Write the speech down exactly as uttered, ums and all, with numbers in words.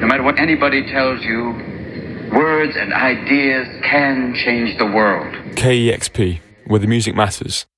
No matter what anybody tells you, words and ideas can change the world. K E X P, where the music matters.